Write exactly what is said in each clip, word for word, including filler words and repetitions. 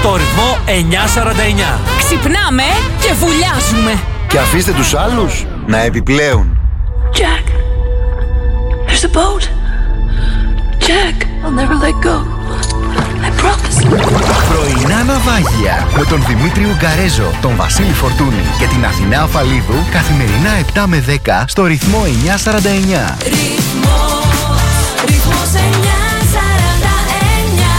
στο ρυθμό εννιά σαράντα εννιά. Ξυπνάμε και βουλιάζουμε. Και αφήστε τους άλλους να επιπλέουν. Jack, there's a boat. Jack, I'll never let go. I promise. Πρωινά ναυάγια με τον Δημήτρη Ουγκαρέζο, τον Βασίλη Φορτούνη και την Αθηνά Αφαλίδου καθημερινά επτά με δέκα στο ρυθμό εννιά σαράντα εννιά. Ρυθμός, ρυθμός εννιά σαράντα εννιά.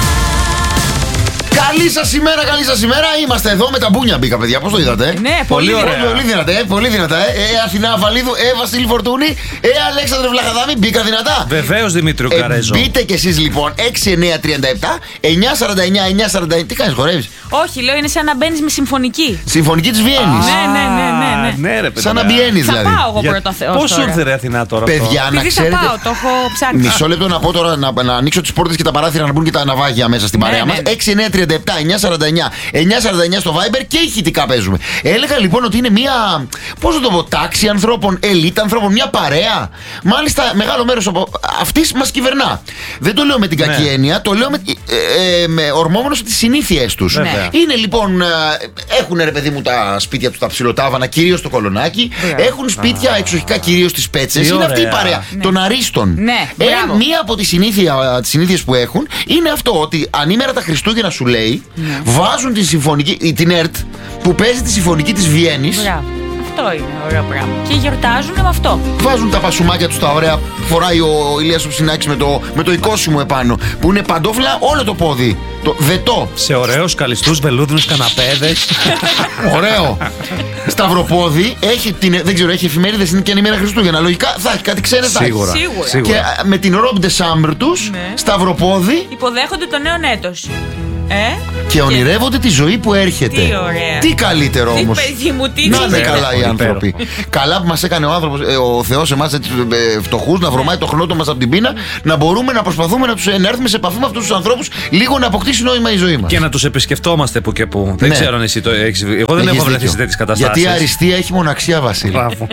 Καλή σας ημέρα, καλή σας ημέρα. Είμαστε εδώ με τα μπούνια μπήκα, παιδιά. Πώς το είδατε? Ναι, Πολύ πολύ ωραία. Πολύ δυνατά, ε, πολύ δυνατά. Ε, ε Αθηνά Αφαλίδου, ε, Βασίλη Φορτούνη, ε, Αλέξανδρε Βλαχαδάμη, μπήκα δυνατά. Βεβαίως, Δημήτρη Ε, Ουγκαρέζο. μπείτε κι εσείς λοιπόν έξι εννιά τριάντα επτά εννιά σαράντα εννιά εννιά σαράντα εννιά. Τι κάνεις, χορεύεις? Όχι, λέω είναι σαν να μπαίνεις με συμφωνική. Συμφωνική της Βιέννης. Ναι, ναι, ναι, ναι, ναι. Ναι, ρε, παιδιά. Σαν να μπιένεις Θα δηλαδή. πάω εγώ Για- πρώτα Θεός Πώς σου τώρα. ήρθε ρε Αθηνά τώρα? Παιδιά, αυτό? να Επειδή θα ξέρετε. πάω, το έχω ψάξει. Μισό λεπτό να πω τώρα να, να ανοίξω τις πόρτες και τα παράθυρα να μπουν και τα ναυάγια μέσα στην Ναι, παρέα ναι, μας. ναι. έξι εννιά τριάντα επτά εννιά σαράντα εννιά εννιά σαράντα εννιά στο Viber και ηχητικά παίζουμε. Έλεγα λοιπόν ότι είναι μια, πώς να το πω, τάξη ανθρώπων, ελίτ ανθρώπων, μια παρέα. Μάλιστα, μεγάλο μέρος από αυτής μας κυβερνά. Δεν το λέω με την κακή Ναι. έννοια, το λέω με, ε, ε, με ορμόμενος από τις συνήθειές τους. Βέβαια. Είναι λοιπόν, ε, έχουν ρε παιδί μου τα σπίτια τους τα ψιλοτάβανα, κυρίως το Κολονάκι. Έχουν σπίτια εξοχικά κυρίως στις Πέτσες. Τι Είναι αυτή η ωραία. παρέα Ναι. των Αρίστων. Ναι, Ε, μπράβο. μία από τις συνήθεια, τις συνήθειες που έχουν είναι αυτό ότι ανήμερα τα Χριστούγεννα σου λέει βάζουν την συμφωνική, την ΕΡΤ που παίζει τη συμφωνική της Βιέννης. Μπράβο. Αυτό είναι ωραίο πράγμα. Και γιορτάζουν με αυτό. Βάζουν τα πασουμάκια τους τα ωραία που φοράει ο Ηλίας ο Ψινάκης με το, με το εικόσιμο επάνω που είναι παντόφλα όλο το πόδι. Το δετό. Σε ωραίους καλιστούς βελούδινους καναπέδες. Ωραίο. Σταυροπόδι έχει την, δεν ξέρω, έχει εφημερίδες, είναι και είναι ημέρα Χριστούγεννα. Λογικά θα έχει κάτι ξένες. θα έχει. Σίγουρα. Σίγουρα. Και α, με την Robe de Chambre τους, Ναι. σταυροπόδι. Υποδέχονται το νέο έτος. Ε? Και ονειρεύονται τη ζωή που έρχεται. Τι ωραία. Τι καλύτερο Τι όμως. παιδί μου, τι Να είναι γίνεται. καλά οι Υπέροχο. άνθρωποι. Καλά που μας έκανε ο άνθρωπος, ε, ο Θεός εμάς έτσι ε, φτωχούς, να βρωμάει το χρόνο μας από την πείνα, να μπορούμε να προσπαθούμε να, τους, ε, να έρθουμε σε επαφή με αυτούς τους ανθρώπους λίγο να αποκτήσει νόημα η ζωή μας. Και να τους επισκεφτόμαστε που και που. Δεν Ναι. ξέρω αν εσύ το έχεις. Εγώ δεν Έχεις έχω βρεθεί δίκιο. σε τέτοιες καταστάσεις. Γιατί η αριστεία έχει μοναξία, Βασίλη. Μπράβο.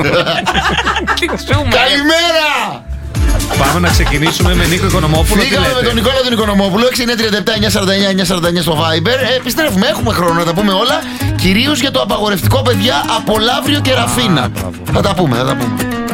Τι ζούμε. Καλημέρα! Πάμε να ξεκινήσουμε με Νίκο Οικονομόπουλο. Τι Φύγαμε με τον λέτε? Νικόλα τον Οικονομόπουλο. έξι εννιά τριάντα επτά εννιά σαράντα εννιά εννιά σαράντα εννιά στο Viber. Ε, επιστρέφουμε, έχουμε χρόνο να τα πούμε όλα. Κυρίως για το απαγορευτικό, παιδιά, από Λαύριο και Ραφίνα. Θα τα πούμε, θα τα πούμε.